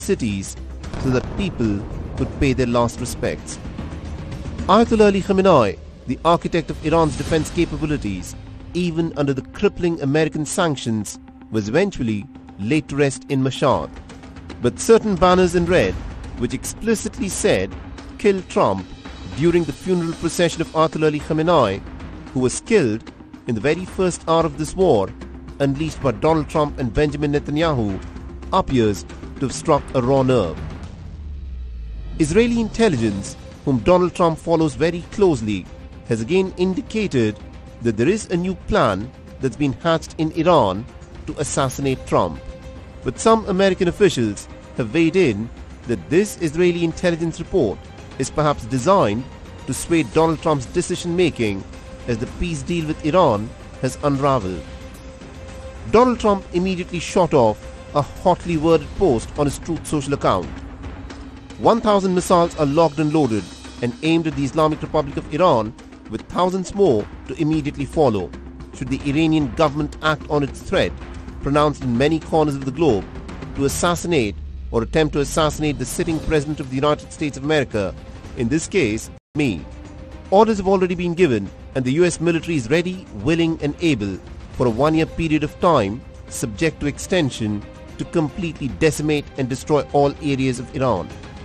cities so that people could pay their last respects. Ayatollah Ali Khamenei, the architect of Iran's defense capabilities, even under the crippling American sanctions, was eventually laid to rest in Mashhad. But certain banners in red, which explicitly said "Kill Trump" during the funeral procession of Ayatollah Ali Khamenei, who was killed in the very first hour of this war, unleashed by Donald Trump and Benjamin Netanyahu, appears to have struck a raw nerve. Israeli intelligence, whom Donald Trump follows very closely, has again indicated that there is a new plan that's been hatched in Iran to assassinate Trump. But some American officials have weighed in that this Israeli intelligence report is perhaps designed to sway Donald Trump's decision-making as the peace deal with Iran has unraveled. Donald Trump immediately shot off a hotly worded post on his Truth Social account. 1,000 missiles are locked and loaded and aimed at the Islamic Republic of Iran, with thousands more to immediately follow should the Iranian government act on its threat, pronounced in many corners of the globe, to assassinate or attempt to assassinate the sitting President of the United States of America, in this case, me. Orders have already been given and the US military is ready, willing and able for a one-year period of time, subject to extension, to completely decimate and destroy all areas of Iran.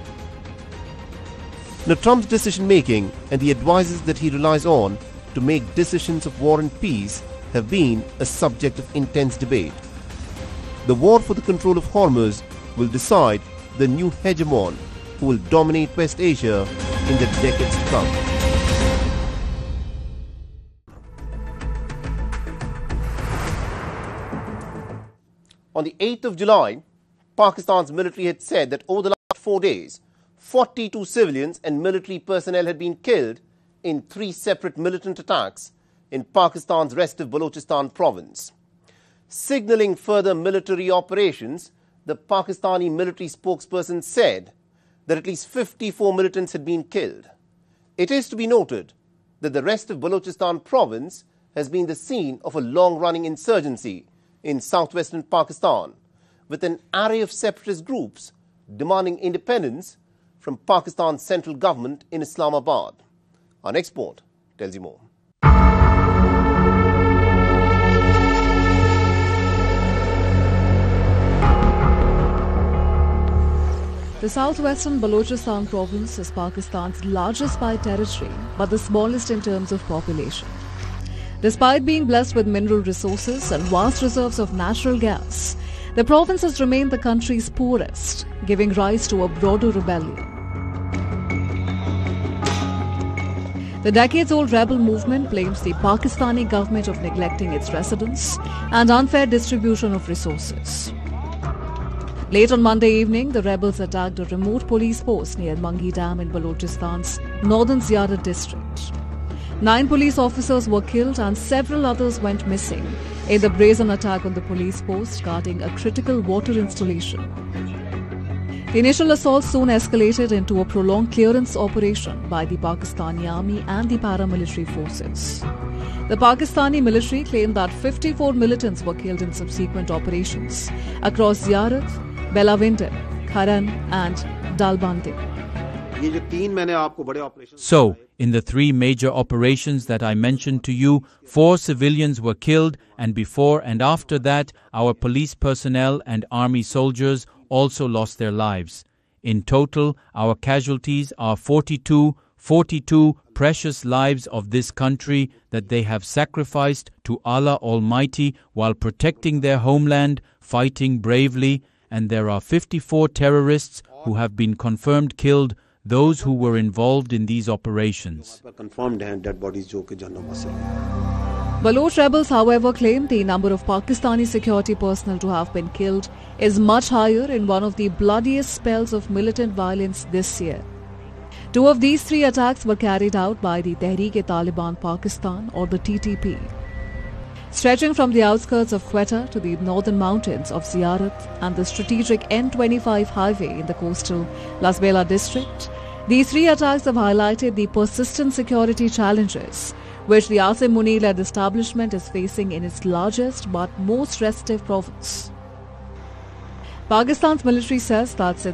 Now, Trump's decision-making and the advisors that he relies on to make decisions of war and peace have been a subject of intense debate. The war for the control of Hormuz will decide the new hegemon who will dominate West Asia in the decades to come. On the 8th of July, Pakistan's military had said that over the last 4 days, 42 civilians and military personnel had been killed in 3 separate militant attacks in Pakistan's restive Balochistan province. Signaling further military operations, the Pakistani military spokesperson said that at least 54 militants had been killed. It is to be noted that the restive Balochistan province has been the scene of a long-running insurgency in southwestern Pakistan, with an array of separatist groups demanding independence from Pakistan's central government in Islamabad. Our next report tells you more. The southwestern Balochistan province is Pakistan's largest by territory, but the smallest in terms of population. Despite being blessed with mineral resources and vast reserves of natural gas, the province has remained the country's poorest, giving rise to a broader rebellion. The decades-old rebel movement blames the Pakistani government of neglecting its residents and unfair distribution of resources. Late on Monday evening, the rebels attacked a remote police post near Mangi Dam in Balochistan's northern Ziyarat district. 9 police officers were killed and several others went missing in the brazen attack on the police post guarding a critical water installation. The initial assault soon escalated into a prolonged clearance operation by the Pakistani army and the paramilitary forces. The Pakistani military claimed that 54 militants were killed in subsequent operations across Ziyarat, Belavindan, Kharan and Dalbandi. So, in the 3 major operations that I mentioned to you, 4 civilians were killed, and before and after that, our police personnel and army soldiers also lost their lives. In total, our casualties are 42 precious lives of this country that they have sacrificed to Allah Almighty while protecting their homeland, fighting bravely, and there are 54 terrorists who have been confirmed killed, those who were involved in these operations. Baloch rebels, however, claim the number of Pakistani security personnel to have been killed is much higher in one of the bloodiest spells of militant violence this year. 2 of these 3 attacks were carried out by the Tehreek-e-Taliban Pakistan, or the TTP. Stretching from the outskirts of Quetta to the northern mountains of Ziyarat and the strategic N25 highway in the coastal Lasbela district, these 3 attacks have highlighted the persistent security challenges which the Asim Munir-led establishment is facing in its largest but most restive province. Pakistan's military says that since